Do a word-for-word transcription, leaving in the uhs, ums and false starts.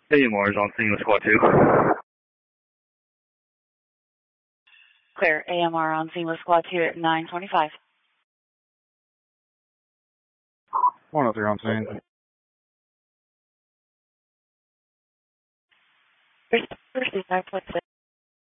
A M R is on scene with squad two. Clear. A M R on scene with squad two at nine twenty-five. one oh three on scene. First, first is nine point six.